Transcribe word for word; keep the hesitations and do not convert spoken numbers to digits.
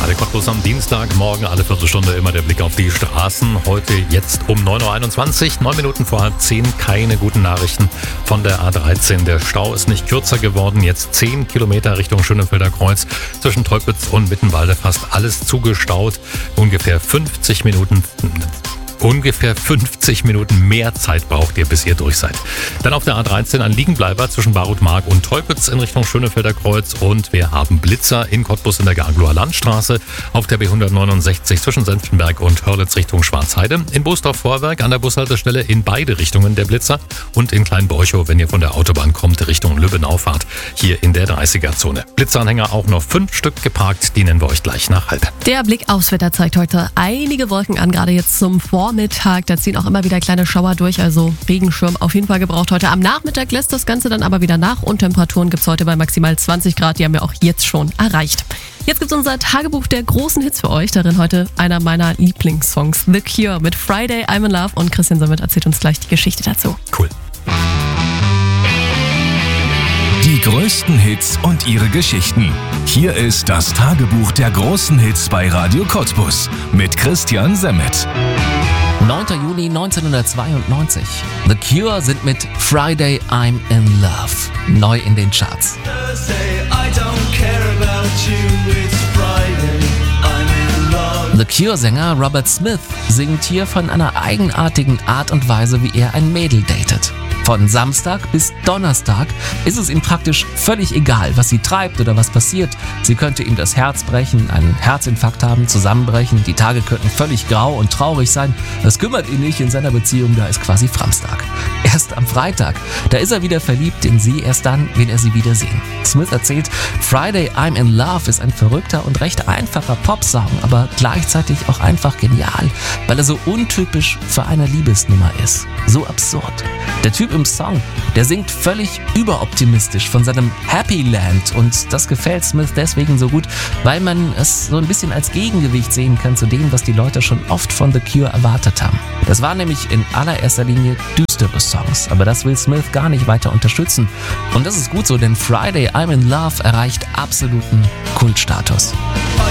Radio Cottbus am Dienstagmorgen, alle Viertelstunde immer der Blick auf die Straßen. Heute jetzt um neun Uhr einundzwanzig, neun Minuten vor halb zehn, keine guten Nachrichten von der A dreizehn. Der Stau ist nicht kürzer geworden, jetzt zehn Kilometer Richtung Schönefelder Kreuz. Zwischen Teupitz und Mittenwalde fast alles zugestaut. Ungefähr fünfzig Minuten... Ungefähr fünfzig Minuten mehr Zeit braucht ihr, bis ihr durch seid. Dann auf der A dreizehn ein Liegenbleiber zwischen Barutmark und Teupitz in Richtung Schönefelder Kreuz. Und wir haben Blitzer in Cottbus in der Gagloer Landstraße. Auf der B hundertneunundsechzig zwischen Senftenberg und Hörlitz Richtung Schwarzheide. In Boosdorf-Vorwerk an der Bushaltestelle in beide Richtungen der Blitzer. Und in Kleinborchow, wenn ihr von der Autobahn kommt, Richtung Lübbenau fahrt, hier in der dreißiger-Zone. Blitzeranhänger auch noch fünf Stück geparkt, die nennen wir euch gleich nach halb. Der Blick aufs Wetter zeigt heute einige Wolken an, gerade jetzt zum Vormittag. Da ziehen auch immer wieder kleine Schauer durch, also Regenschirm auf jeden Fall gebraucht heute. Am Nachmittag lässt das Ganze dann aber wieder nach und Temperaturen gibt es heute bei maximal zwanzig Grad, die haben wir auch jetzt schon erreicht. Jetzt gibt es unser Tagebuch der großen Hits für euch, darin heute einer meiner Lieblingssongs, The Cure mit Friday, I'm in Love, und Christian Somit erzählt uns gleich die Geschichte dazu. Cool. Die größten Hits und ihre Geschichten. Hier ist das Tagebuch der großen Hits bei Radio Cottbus mit Christian Semmet. neunter Juli neunzehnhundertzweiundneunzig. The Cure sind mit Friday I'm in Love neu in den Charts. The Cure-Sänger Robert Smith singt hier von einer eigenartigen Art und Weise, wie er ein Mädel datet. Von Samstag bis Donnerstag ist es ihm praktisch völlig egal, was sie treibt oder was passiert. Sie könnte ihm das Herz brechen, einen Herzinfarkt haben, zusammenbrechen. Die Tage könnten völlig grau und traurig sein. Das kümmert ihn nicht, in seiner Beziehung, da ist quasi Framstag. Erst am Freitag, da ist er wieder verliebt in sie, erst dann will er sie wiedersehen. Smith erzählt, Friday I'm in Love ist ein verrückter und recht einfacher Popsong, aber gleichzeitig auch einfach genial, weil er so untypisch für eine Liebesnummer ist. So absurd. Der Typ im Song, der singt völlig überoptimistisch von seinem Happy Land und das gefällt Smith deswegen so gut, weil man es so ein bisschen als Gegengewicht sehen kann zu dem, was die Leute schon oft von The Cure erwartet haben. Das waren nämlich in allererster Linie düstere Songs, aber das will Smith gar nicht weiter unterstützen. Und das ist gut so, denn Friday I'm in Love erreicht absoluten Kultstatus.